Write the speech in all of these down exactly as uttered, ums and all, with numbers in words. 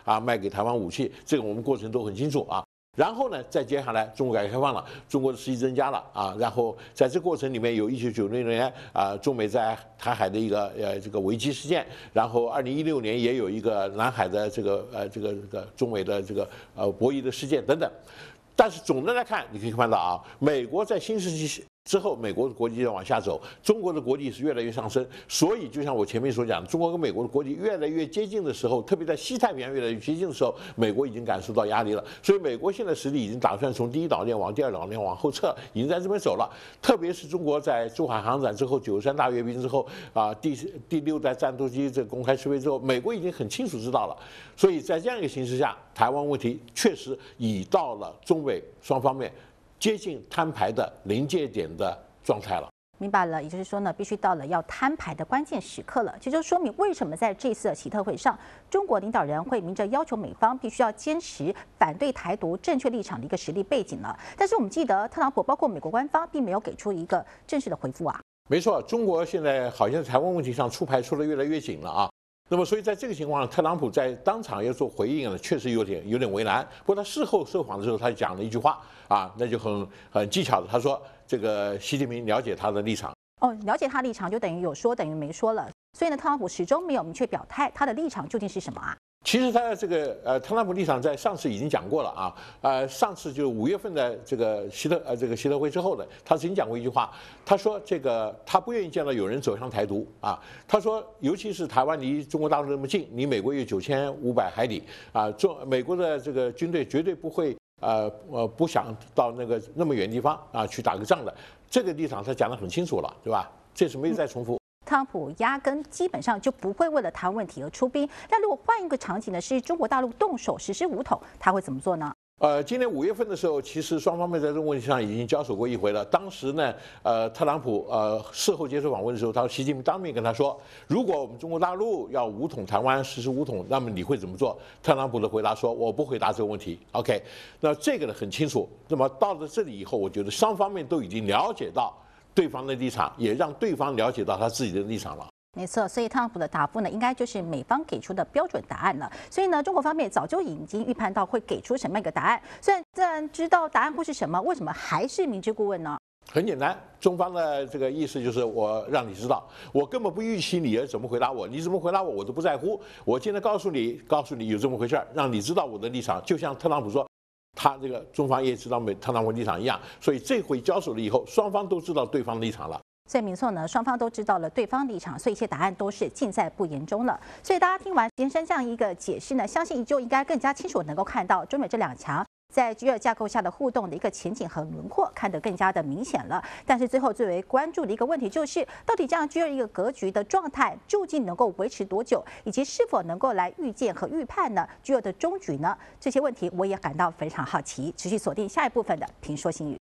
啊，卖给台湾武器，这个我们过程都很清楚啊。然后呢，再接下来中国改革开放了，中国的实力增加了啊，然后在这过程里面有一九九六年啊，中美在台海的一个呃这个危机事件，然后二零一六年也有一个南海的这个呃这个这个中美的这个呃博弈的事件等等。但是总的来看，你可以看到啊，美国在新世纪之后，美国的国际在往下走，中国的国力是越来越上升。所以，就像我前面所讲，中国跟美国的国力越来越接近的时候，特别在西太平洋越来越接近的时候，美国已经感受到压力了。所以，美国现在实力已经打算从第一岛链往第二岛链往后撤，已经在这边走了。特别是中国在珠海航展之后，九十三大阅兵之后，啊，第第六代战斗机这公开试飞之后，美国已经很清楚知道了。所以在这样一个形势下，台湾问题确实已到了中美双方面接近摊牌的临界点的状态了。 明白了，也就是说呢，必须到了要摊牌的关键时刻了。这就说明为什么在这次的习特会上，中国领导人会明着要求美方必须要坚持反对台独正确立场的一个实力背景了。但是我们记得，特朗普包括美国官方并没有给出一个正式的回复啊。 没错，中国现在好像在台湾问题上出牌出得越来越紧了啊。那么，所以在这个情况下，特朗普在当场要做回应呢，确实有点有点为难。不过他事后受访的时候，他讲了一句话啊，那就很很技巧的，他说这个习近平了解他的立场。 哦，了解他立场就等于有说等于没说了。所以呢，特朗普始终没有明确表态他的立场究竟是什么啊？ 其实他的这个呃，特朗普立场在上次已经讲过了啊，呃，上次就五月份的这个习特呃这个习特会之后呢，他曾经讲过一句话，他说这个他不愿意见到有人走向台独啊，他说尤其是台湾离中国大陆那么近，离美国有九千五百海里啊，中美国的这个军队绝对不会呃呃不想到那个那么远地方啊去打个仗的，这个立场他讲得很清楚了，对吧？这是没有再重复。 特朗普压根基本上就不会为了台湾问题而出兵。那如果换一个场景呢，是中国大陆动手实施武统，他会怎么做呢？ 呃，今年五月份的时候，其实双方面在这个问题上已经交手过一回了。当时呢，呃，特朗普呃事后接受访问的时候，他说习近平当面跟他说，如果我们中国大陆要武统台湾，实施武统，那么你会怎么做？特朗普的回答说，我不回答这个问题。OK， 那这个呢很清楚。那么到了这里以后，我觉得双方面都已经了解到对方的立场，也让对方了解到他自己的立场了。 没错，所以特朗普的答复呢，应该就是美方给出的标准答案了。所以呢，中国方面早就已经预判到会给出什么样一个答案。虽然自然知道答案会是什么，为什么还是明知故问呢？ 很简单，中方的这个意思就是我让你知道，我根本不预期你怎么回答我，你怎么回答我我都不在乎。我现在告诉你，告诉你有这么回事儿，让你知道我的立场。就像特朗普说，他这个中方也知道美特朗普立场一样。所以这回交手了以后，双方都知道对方的立场了。 所以没错呢，双方都知道了对方立场，所以一切答案都是尽在不言中了。所以大家听完先生这样一个解释呢，相信就应该更加清楚能够看到中美这两强在 G 二架构下的互动的一个前景和轮廓，看得更加的明显了。但是最后最为关注的一个问题就是，到底这样 G 二一个格局的状态究竟能够维持多久，以及是否能够来预见和预判呢 G 二的终局呢？这些问题我也感到非常好奇。持续锁定下一部分的评说新语。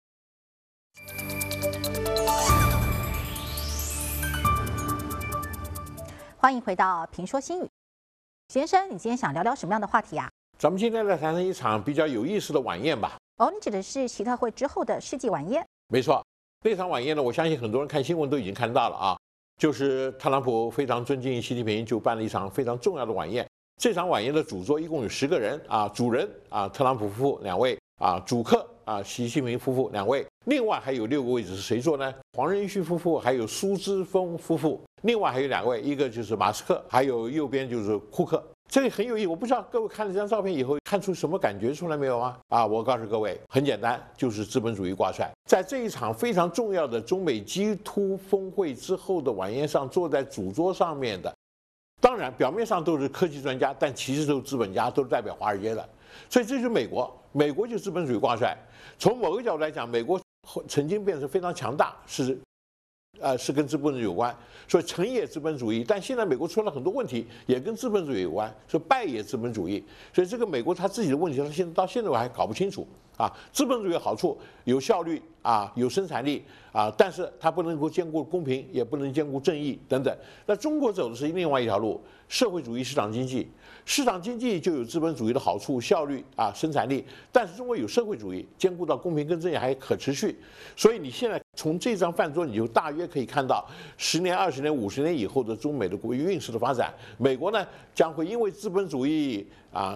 欢迎回到评说新语，先生，你今天想聊聊什么样的话题啊？ 咱们今天来谈谈一场比较有意思的晚宴吧。 哦，你指的是习特会之后的世纪晚宴？ 没错，那场晚宴呢，我相信很多人看新闻都已经看到了啊，就是特朗普非常尊敬习近平，就办了一场非常重要的晚宴。这场晚宴的主桌一共有十个人啊，主人啊特朗普夫妇两位啊，主客啊习近平夫妇两位，另外还有六个位置是谁坐呢？黄仁勋夫妇还有苏姿丰夫妇。另外还有两位，一个就是马斯克，还有右边就是库克。这个很有意思，我不知道各位看了这张照片以后看出什么感觉出来没有啊？啊，我告诉各位，很简单，就是资本主义挂帅。在这一场非常重要的中美 G 二 峰会之后的晚宴上，坐在主桌上面的，当然表面上都是科技专家，但其实都是资本家，都是代表华尔街的。所以这就是美国，美国就是资本主义挂帅。从某个角度来讲，美国曾经变成非常强大，是。呃，是跟资本主义有关，所以成也资本主义。但现在美国出了很多问题，也跟资本主义有关，所以败也资本主义。所以这个美国他自己的问题，他现在到现在我还搞不清楚啊。资本主义好处有效率啊，有生产力啊，但是它不能够兼顾公平，也不能兼顾正义等等。那中国走的是另外一条路，社会主义市场经济。市场经济就有资本主义的好处，效率啊，生产力。但是中国有社会主义，兼顾到公平跟正义，还可持续。所以你现在从这张饭桌，你就大约可以看到十年、二十年、五十年以后的中美的国运势的发展。美国呢，将会因为资本主义啊